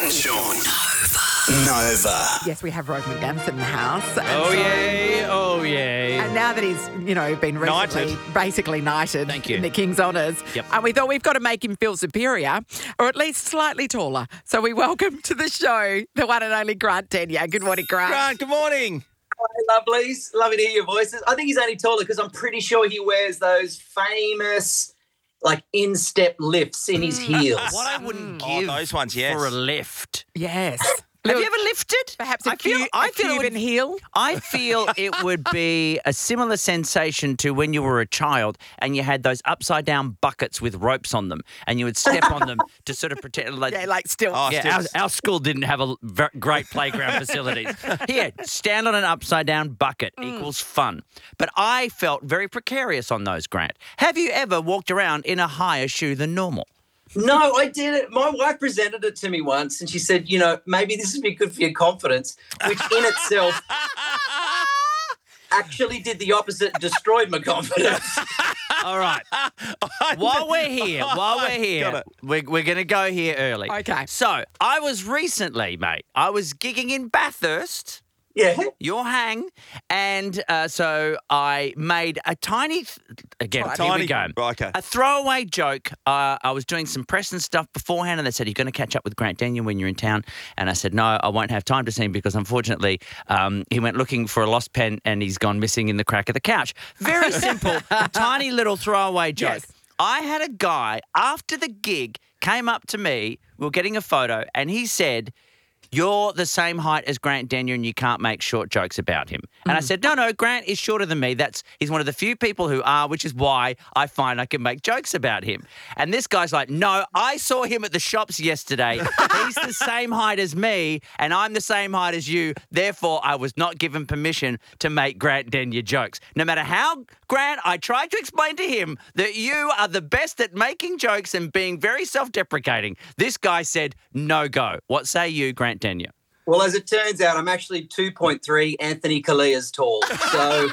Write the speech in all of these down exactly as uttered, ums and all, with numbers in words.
and Sean. Nova. Yes, we have Rove McGann in the house. And Oh, so- yay. Oh, yay. And now that he's, you know, been recently Knighted. basically knighted Thank you. in the King's Honours, Yep. and we thought we've got to make him feel superior, or at least slightly taller. So we welcome to the show the one and only Grant Denyer. Good morning, Grant. Grant, good morning. Hi, lovelies. Lovely to hear your voices. I think he's only taller because I'm pretty sure he wears those famous, like, instep lifts in his heels. What I wouldn't Oh, give those ones, yes. for a lift. Yes. Have Look, you ever lifted? Perhaps a, I feel, Cu- I a feel it Cuban would- heel. I feel it would be a similar sensation to when you were a child and you had those upside down buckets with ropes on them and you would step on them to sort of pretend like. Yeah, like still. Oh, Yeah, still- our, our school didn't have a ver- great playground facilities. Here, stand on an upside down bucket equals fun. But I felt very precarious on those, Grant. Have you ever walked around in a higher shoe than normal? No, I did it. My wife presented it to me once and she said, you know, maybe this would be good for your confidence, which in itself actually did the opposite and destroyed my confidence. All right. While we're here, while we're Got here, it. we're, we're going to go here early. Okay. So I was recently, mate, I was gigging in Bathurst, Yeah. your hang, and uh, so I made a tiny, th- again, here Tiny- we go. Right, okay. A throwaway joke. Uh, I was doing some press and stuff beforehand, and they said, you're going to catch up with Grant Denyer when you're in town. And I said, no, I won't have time to see him because, unfortunately, um, he went looking for a lost pen and he's gone missing in the crack of the couch. Very simple, tiny little throwaway joke. Yes. I had a guy, after the gig, came up to me, we were getting a photo, and he said, you're the same height as Grant Denyer and you can't make short jokes about him. And I said, no, no, Grant is shorter than me. That's He's one of the few people who are, which is why I find I can make jokes about him. And this guy's like, no, I saw him at the shops yesterday. He's the same height as me and I'm the same height as you. Therefore, I was not given permission to make Grant Denyer jokes. No matter how, Grant, I tried to explain to him that you are the best at making jokes and being very self-deprecating. This guy said, no go. What say you, Grant Denyer? Well, as it turns out, I'm actually two point three Anthony Calias tall. So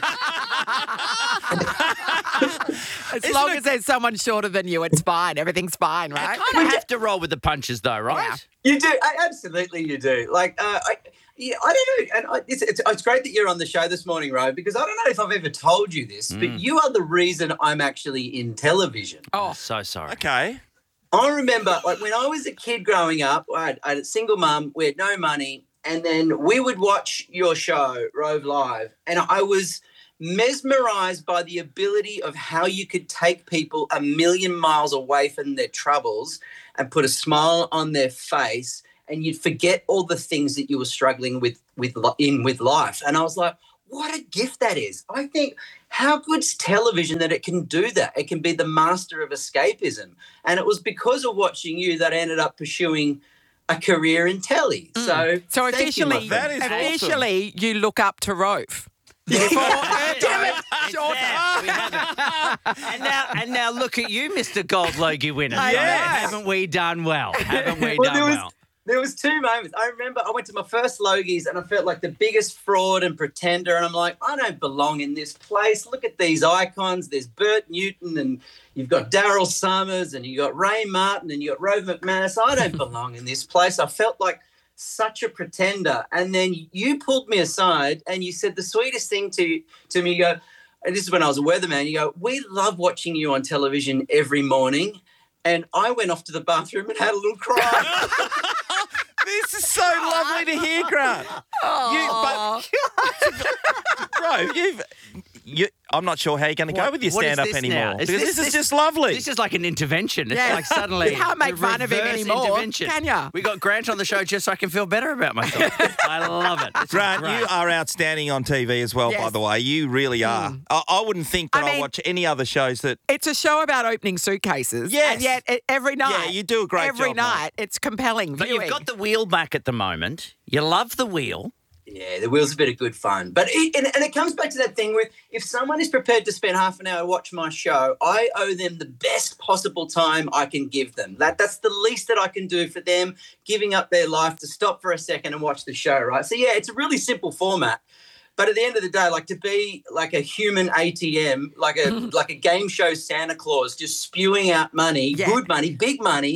As long as there's someone shorter than you, it's fine. Everything's fine, right? You have to roll with the punches, though, right? you do. I, absolutely you do. Like, uh, I, yeah, I don't know. And I, it's, it's, it's great that you're on the show this morning, Ro, because I don't know if I've ever told you this, but you are the reason I'm actually in television. Oh, so sorry. Okay. I remember, like, when I was a kid growing up, I had, I had a single mum, we had no money, and then we would watch your show, Rove Live, and I was mesmerised by the ability of how you could take people a million miles away from their troubles and put a smile on their face, and you'd forget all the things that you were struggling with, with in with life. And I was like, what a gift that is. I think, how good's television that it can do that? It can be the master of escapism. And it was because of watching you that I ended up pursuing a career in telly. So, So thank you, my officially, That friend. is awesome. officially, you look up to Rove. Damn it! and now, and now, look at you, Mister Gold Logie winner. Yes. Haven't we done well? Haven't we Well, done there was- well? There was two moments. I remember I went to my first Logies and I felt like the biggest fraud and pretender. And I'm like, I don't belong in this place. Look at these icons. There's Bert Newton and you've got Daryl Summers and you got Ray Martin and you got Rove McManus. I don't belong in this place. I felt like such a pretender. And then you pulled me aside and you said the sweetest thing to, to me. You go, and this is when I was a weatherman. You go, we love watching you on television every morning. And I went off to the bathroom and had a little cry. This is so lovely to hear, Grant. You, but, bro, you've. You, I'm not sure how you're going to go What- with your what is stand-up this anymore. now? Is Because this- this, is this- just lovely. This is like an intervention. It's Yeah. like suddenly You can't make the fun of him reverse anymore, intervention. can ya? We got Grant on the show just so I can feel better about myself. I love it. This is Grant, great. you are outstanding on T V as well, by Yes. the way. You really are. I, I wouldn't think that I I, mean- watch any other shows that. It's a show about opening suitcases. Yes. And yet, e- every night. Yeah, you do a great Every job, mate. night, it's compelling But viewing. you've got the wheel back at the moment. You love the wheel. Yeah, the wheel's a bit of good fun. But it, and, and it comes back to that thing where if someone is prepared to spend half an hour to watch my show, I owe them the best possible time I can give them. That That's the least that I can do for them, giving up their life to stop for a second and watch the show, right? So, yeah, it's a really simple format. But at the end of the day, like to be like a human A T M, like a like a game show Santa Claus, just spewing out money, Yeah. good money, big money,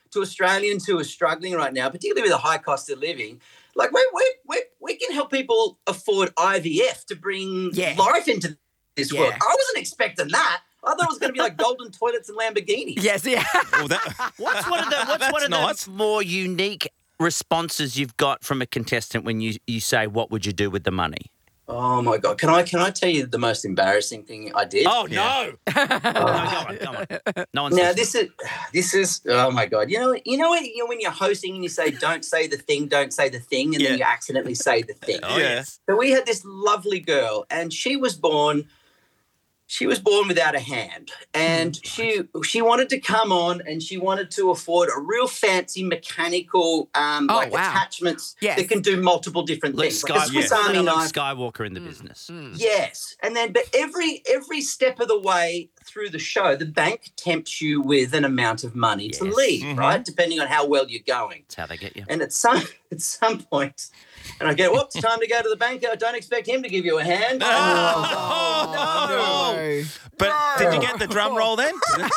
to Australians who are struggling right now, particularly with the high cost of living. Like we we we we can help people afford I V F to bring Yeah. life into this Yeah. world. I wasn't expecting that. I thought it was going to be like golden toilets and Lamborghinis. Yes, yeah. Well, that, What's one of the What's That's one of nice. the more unique responses you've got from a contestant when you, you say, "What would you do with the money?" Oh my God! Can I can I tell you the most embarrassing thing I did? Oh no! no, go on, go on. No one's Now listening. this is this is oh my God! You know you know when, you know when you're hosting and you say don't say the thing, don't say the thing, and Yeah. then you accidentally say the thing. Oh, yeah. So we had this lovely girl, and she was born. She was born without a hand, and she she wanted to come on, and she wanted to afford a real fancy mechanical um, Oh, like wow. attachments Yes. that can do multiple different Luke things. Sky, Like a Swiss yeah. Army Luke knife. Skywalker in the business. Yes, and then but every every step of the way through the show, the bank tempts you with an amount of money to Yes. leave, Mhm. right? Depending on how well you're going. That's how they get you. And at some at some point, and I go, well, it's time to go to the bank. I don't expect him to give you a hand. Oh, no. But did you get the drum roll then?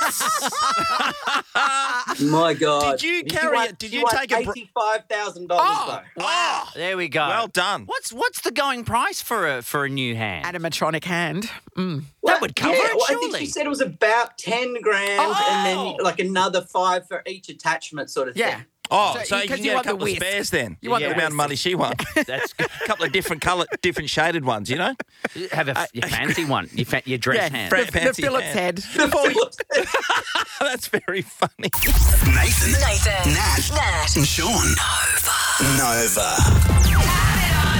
My God! Did you She carry won- it? Did she you won take a br- eighty-five thousand dollars Oh. though? Wow! There we go. Well done. What's What's the going price for a for a new hand? Animatronic hand. Mm. That would cover yeah, it, well, I think surely. she said it was about ten grand, and Oh. then like another five for each attachment, sort of Yeah. thing. Oh, So so, you- you 'cause can you get a want the couple of whisk. spares then. You want the the amount of whisk. money she won. That's A couple of different colour, different shaded ones, you know? have a your fancy one. Your, fa- your dress Yeah, hand. Fred- the, the fancy Phillips hand. head. That's very funny. Nathan, Nathan. Nat, Nat. and Sean. Nova.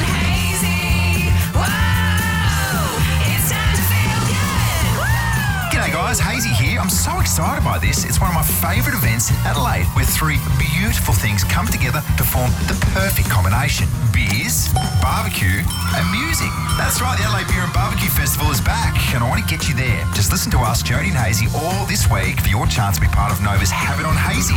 G'day guys, Hazy here. I'm so excited by this. It's one of my favourite events in Adelaide where three beautiful things come together to form the perfect combination. Beers, barbecue and music. That's right, the Adelaide Beer and Barbecue Festival is back and I want to get you there. Just listen to us, Jody and Hazy, all this week for your chance to be part of Nova's Have It On Hazy.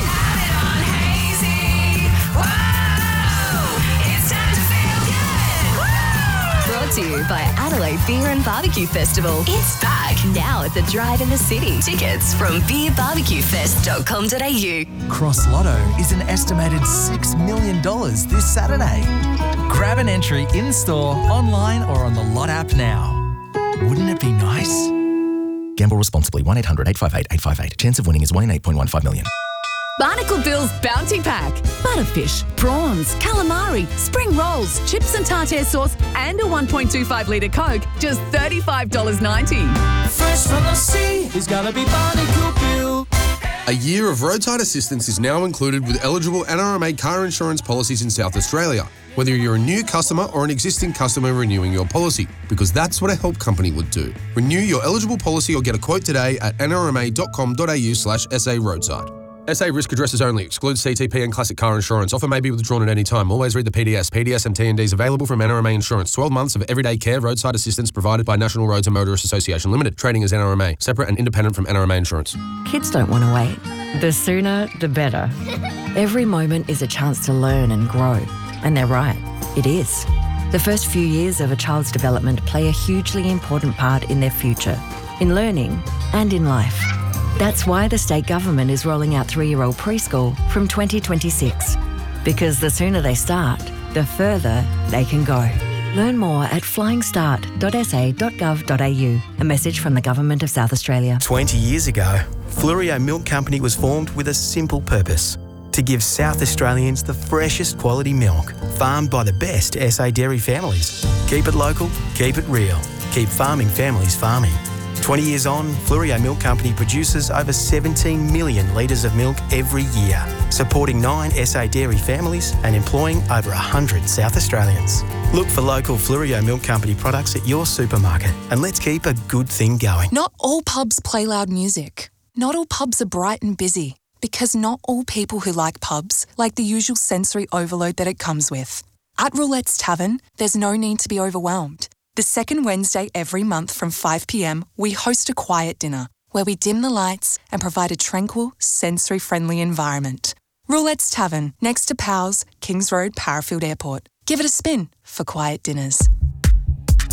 Brought to you by Adelaide Beer and Barbecue Festival. It's back now at the Drive in the City. Tickets from beer barbecue fest dot com dot a u. Cross Lotto is an estimated six million dollars this Saturday. Grab an entry in-store, online or on the Lot app now. Wouldn't it be nice? Gamble responsibly. one eight hundred eight five eight eight five eight. Chance of winning is one in eight point one five million. Barnacle Bill's Bounty Pack. Butterfish, prawns, calamari, spring rolls, chips and tartare sauce, and a one point two five litre Coke, just thirty-five dollars ninety. Fresh from the sea, he's gotta be Barnacle Bill. A year of roadside assistance is now included with eligible N R M A car insurance policies in South Australia, whether you're a new customer or an existing customer renewing your policy, because that's what a help company would do. Renew your eligible policy or get a quote today at n r m a dot com dot a u slash s a roadside. S A risk addresses only. Excludes C T P and classic car insurance. Offer may be withdrawn at any time. Always read the P D S. P D S and T N Ds available from N R M A Insurance. twelve months of everyday care roadside assistance provided by National Roads and Motorists Association Limited. Trading as N R M A. Separate and independent from N R M A Insurance. Kids don't want to wait. The sooner, the better. Every moment is a chance to learn and grow. And they're right. It is. The first few years of a child's development play a hugely important part in their future, in learning and in life. That's why the state government is rolling out three-year-old preschool from twenty twenty-six. Because the sooner they start, the further they can go. Learn more at flying start dot s a dot gov dot a u. A message from the Government of South Australia. twenty years ago, Fluorio Milk Company was formed with a simple purpose: to give South Australians the freshest quality milk, farmed by the best S A dairy families. Keep it local, keep it real, keep farming families farming. twenty years on, Fluorio Milk Company produces over seventeen million litres of milk every year, supporting nine S A dairy families and employing over one hundred South Australians. Look for local Fluorio Milk Company products at your supermarket and let's keep a good thing going. Not all pubs play loud music. Not all pubs are bright and busy, because not all people who like pubs like the usual sensory overload that it comes with. At Roulette's Tavern, there's no need to be overwhelmed. The second Wednesday every month from five p m, we host a quiet dinner where we dim the lights and provide a tranquil, sensory-friendly environment. Roulette's Tavern, next to Powell's, Kings Road, Parafield Airport. Give it a spin for quiet dinners.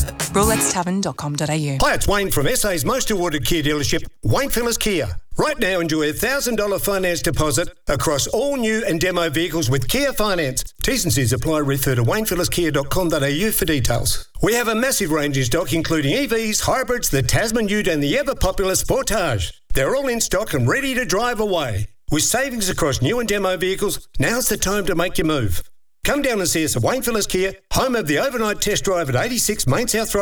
roulets tavern dot com dot a u. Hi, it's Wayne from S A's most awarded Kia dealership, Wayne Phillips Kia. Right now, enjoy a one thousand dollars finance deposit across all new and demo vehicles with Kia Finance. T's and C's apply. Refer to wayne phillips kia dot com dot a u for details. We have a massive range in stock, including E Vs, hybrids, the Tasman Ute and the ever-popular Sportage. They're all in stock and ready to drive away. With savings across new and demo vehicles, now's the time to make your move. Come down and see us at Wayne Phillips Kia, home of the overnight test drive at eighty-six Main South Road.